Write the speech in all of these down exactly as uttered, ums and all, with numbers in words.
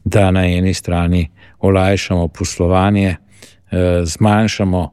da na eni strani olajšamo poslovanje, zmanjšamo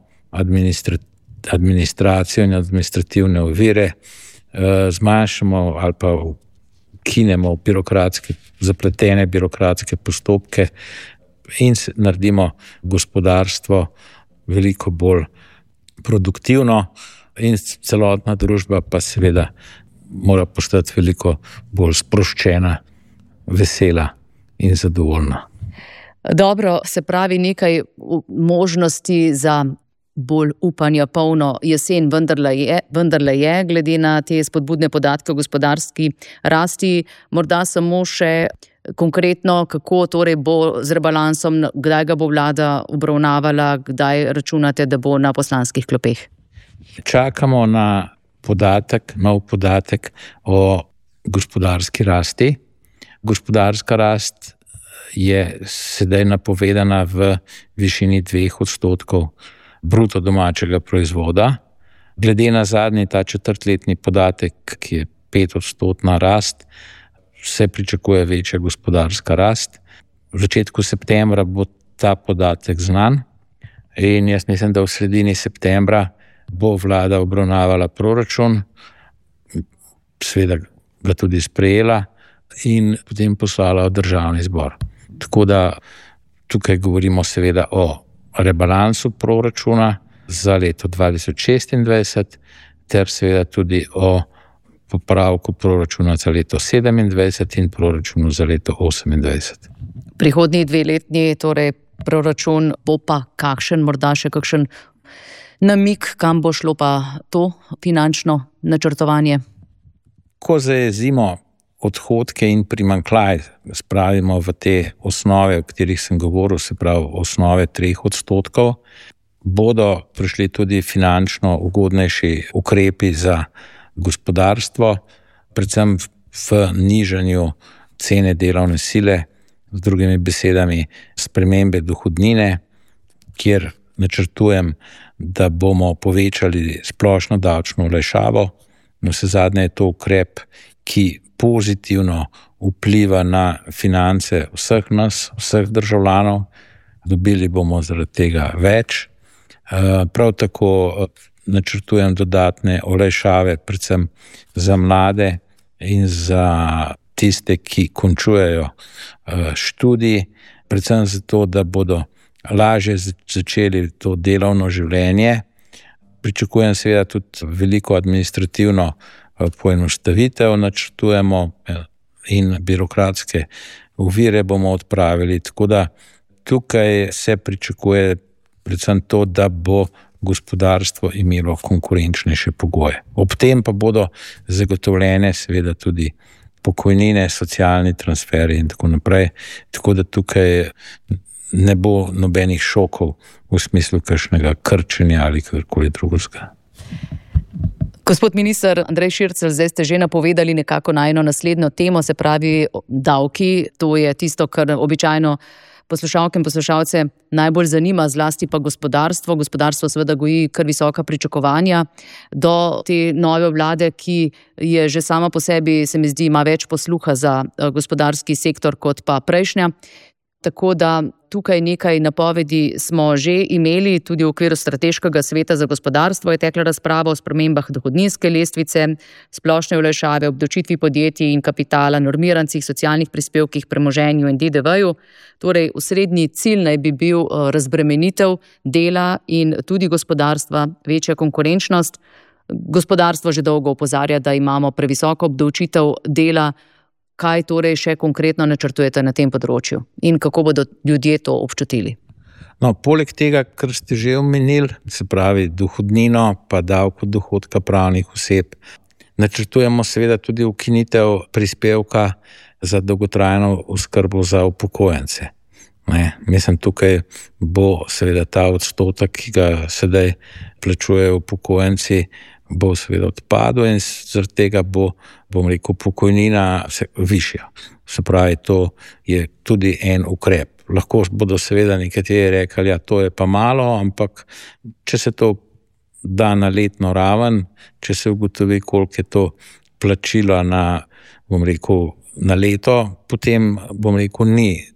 administracijo in administrativne ovire, zmanjšamo ali pa ukinemo birokratske, zapletene birokratske postopke in naredimo gospodarstvo veliko bolj produktivno in celotna družba pa seveda mora postati veliko bolj sproščena, vesela in zadovoljna. Dobro, se pravi nekaj možnosti za bolj upanja polno jesen vendarle je, vendarle je, glede na te spodbudne podatke o gospodarski rasti. Morda samo še konkretno, kako torej bo z rebalansom, kdaj ga bo vlada obravnavala, kdaj računate, da bo na poslanskih klopeh? Čakamo na podatek, nov podatek o gospodarski rasti. Gospodarska rast je sedaj napovedana v višini dveh odstotkov bruto domačega proizvoda. Glede na zadnji ta četrtletni podatek, ki je pet odstotna rast, se pričakuje večja gospodarska rast. V začetku septembra bo ta podatek znan in jaz mislim, da v sredini septembra bo vlada obravnavala proračun, seveda ga tudi sprejela in potem poslala v državni zbor. Tako da tukaj govorimo seveda o rebalansu proračuna za leto dva tisoč šestindvajset ter seveda tudi o popravku proračuna za leto sedemindvajset in proračunu za leto osemindvajset. Prihodnji dve letni torej proračun bo pa kakšen, morda še kakšen namig, kam bo šlo pa to finančno načrtovanje? Ko zajezimo odhodke in primanjkljaj spravimo v te osnove, o katerih sem govoril, se pravi osnove treh odstotkov, bodo prišli tudi finančno ugodnejši ukrepi za gospodarstvo, predvsem v nižanju cene delovne sile, z drugimi besedami spremembe dohodnine, kjer načrtujem, da bomo povečali splošno davčno olajšavo. Navsezadnje je to ukrep, ki pozitivno vpliva na finance vseh nas, vseh državljanov. Dobili bomo zaradi tega več. Prav tako načrtujem dodatne olajšave, predvsem za mlade in za tiste, ki končujejo študij, predvsem zato, da bodo lažje začeli to delovno življenje. Pričakujem seveda tudi veliko administrativno poenostavitev načrtujemo in birokratske ovire bomo odpravili, tako da tukaj se pričakuje predvsem to, da bo gospodarstvo imelo konkurenčnejše pogoje. Ob tem pa bodo zagotovljene seveda tudi pokojnine, socialni transferi in tako naprej, tako da tukaj ne bo nobenih šokov v smislu kakšnega krčenja ali karkoli drugega. Gospod minister Andrej Šircelj, zdaj ste že napovedali nekako najino naslednjo temo, se pravi davki. To je tisto, kar običajno poslušalke in poslušalce najbolj zanima, zlasti pa gospodarstvo. Gospodarstvo seveda goji kar visoka pričakovanja do te nove vlade, ki je že sama po sebi, se mi zdi, ima več posluha za gospodarski sektor kot pa prejšnja. Tako da tukaj nekaj napovedi smo že imeli, tudi v okviru strateškega sveta za gospodarstvo je tekla razprava o spremembah dohodninske lestvice, splošne olajšave, obdavčitvi podjetij in kapitala, normirancih, socialnih prispevkih, premoženju in D D V-ju. Torej, osrednji cilj naj bi bil razbremenitev dela in tudi gospodarstva, večja konkurenčnost. Gospodarstvo že dolgo opozarja, da imamo previsoko obdavčitev dela. Kaj torej še konkretno načrtujete na tem področju in kako bodo ljudje to občutili? No, poleg tega, kar ste že omenili, se pravi dohodnino pa davek od dohodka pravnih oseb, načrtujemo seveda tudi ukinitev prispevka za dolgotrajno oskrbo za upokojence. Ne, mislim, tukaj bo seveda ta odstotek, ki ga sedaj plačujejo upokojenci, bo seveda odpadel in zaradi tega bo, bom rekel, pokojnina višja. Se pravi, to je tudi en ukrep. Lahko bodo seveda nekateri rekli, ja, to je pa malo, ampak če se to da na letno raven, če se ugotovi, koliko je to plačilo na, bom rekel, na leto, potem, bom rekel, ni